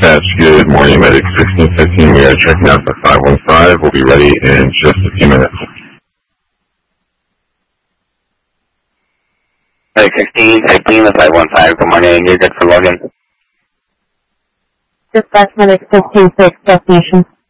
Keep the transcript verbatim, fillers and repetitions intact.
Dispatch, good morning, Medic sixteen fifteen. We are checking out the five one five. We'll be ready in just a few minutes. Medic sixteen fifteen, the five one five. Good morning. You're good for login. Dispatch Medic fifteen six, destination.